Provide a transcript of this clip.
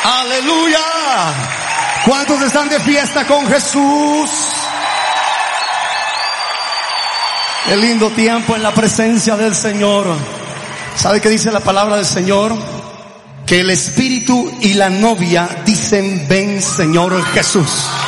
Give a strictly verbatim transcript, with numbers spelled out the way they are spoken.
Aleluya. ¿Cuántos están de fiesta con Jesús? Qué lindo tiempo en la presencia del Señor. ¿Sabe qué dice la palabra del Señor? Que el Espíritu y la novia dicen: ven, Señor Jesús.